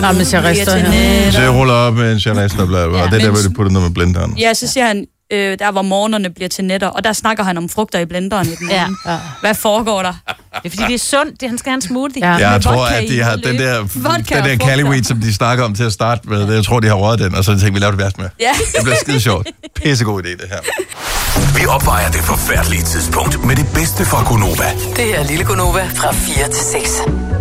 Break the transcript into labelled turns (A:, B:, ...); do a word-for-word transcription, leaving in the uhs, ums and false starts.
A: Nej, men jeg rister
B: her. Så jeg ruller op med en charester, bla, bla, ja, og det er der, hvor de putter noget med blenderen.
C: Ja, så siger han, øh, der hvor morgenerne bliver til nætter, og der snakker han om frugter i blenderen i den ja. Ja. Hvad foregår der?
A: Det er fordi, det er sundt. Det, han skal have en smoothie.
B: Ja, jeg tror, at de har den der, den der Cali-weed, som de snakker om til at starte med, det, jeg tror, de har røget den, og så tænkte vi, laver det værst med.
C: Ja.
B: Det bliver skide sjovt. Pissegod idé, det her.
D: Vi opvejer det forfærdelige tidspunkt med det bedste fra Gonova.
E: Det her lille Gonova fra fire til seks.